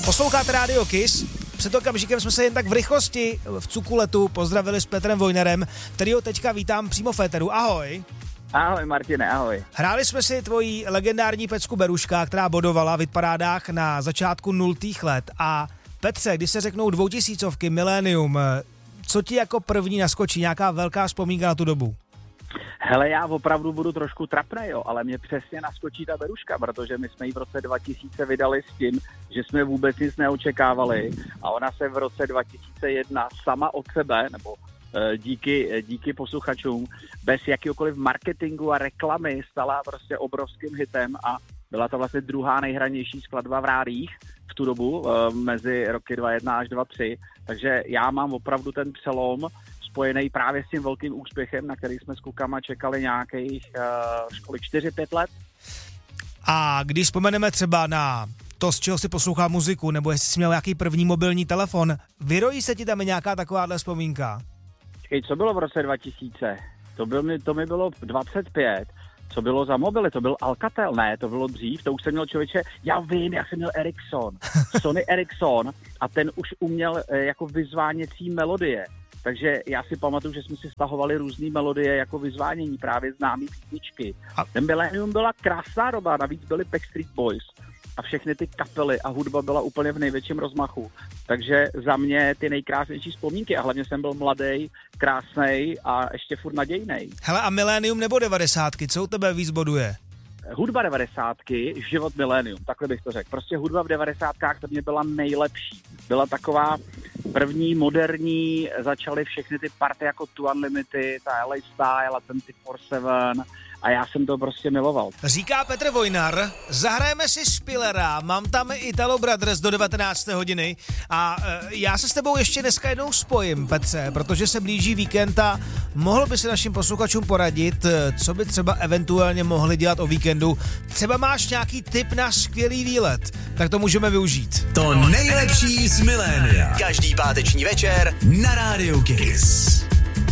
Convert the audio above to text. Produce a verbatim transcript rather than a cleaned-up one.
Posloucháte Radio Kiss. Před okamžikem jsme se jen tak v rychlosti v Cukuletu pozdravili s Petrem Vojnarem, kterýho teďka vítám přímo v éteru. Ahoj. Ahoj Martine, ahoj. Hráli jsme si tvojí legendární pecku Beruška, která bodovala v hitparádách na začátku nultých let. A Petře, když se řeknou dvoutisícovky, milénium, co ti jako první naskočí, nějaká velká vzpomínka na tu dobu? Hele, já opravdu budu trošku trapnej, jo, ale mě přesně naskočí ta Beruška, protože my jsme ji v roce dva tisíce vydali s tím, že jsme vůbec nic neočekávali a ona se v roce dva tisíce jedna sama od sebe, nebo e, díky, díky posluchačům, bez jakýkoliv marketingu a reklamy stala prostě obrovským hitem a byla to vlastně druhá nejhranější skladba v rádiích v tu dobu, e, mezi roky dva tisíce jedna až dva tisíce tři, takže já mám opravdu ten přelom spojený právě s tím velkým úspěchem, na který jsme s klukama čekali nějakých uh, kolik, čtyři pět let. A když vzpomeneme třeba na to, z čeho si poslouchal muziku, nebo jestli jsi měl nějaký první mobilní telefon, vyrojí se ti tam nějaká takováhle vzpomínka? Čekej, co bylo v roce dva tisíce? To, byl mi, to mi bylo dvacet pět. Co bylo za mobily? To byl Alcatel? Ne, to bylo dřív, to už jsem měl člověče, já vím, já jsem měl Ericsson, Sony Ericsson a ten už uměl eh, jako vyzváněcí melodie. Takže já si pamatuju, že jsme si stahovali různé melodie jako vyzvánění, právě známý písničky. A... Ten Millennium byla krásná doba, navíc byly Backstreet Boys a všechny ty kapely a hudba byla úplně v největším rozmachu. Takže za mě ty nejkrásnější vzpomínky a hlavně jsem byl mladý, krásnej a ještě furt nadějnej. Hele, a Millennium nebo devadesátky, co u tebe víc boduje? Hudba devadesátky, život Millennium, takhle bych to řekl. Prostě hudba v devadesátkách to mě byla nejlepší. Byla taková první, moderní, začaly všechny ty party jako Two Unlimited, ta L A Style a dvacet čtyři sedm a já jsem to prostě miloval. Říká Petr Vojnar, zahrajeme si Spillera, mám tam Italo Brothers do devatenácté hodiny a e, já se s tebou ještě dneska jednou spojím, Petře, protože se blíží víkend a mohl by se našim posluchačům poradit, co by třeba eventuálně mohli dělat o víkendu. Třeba máš nějaký tip na skvělý výlet, tak to můžeme využít. To nejlepší z milénia. Každý páteční večer na Radio Kiss.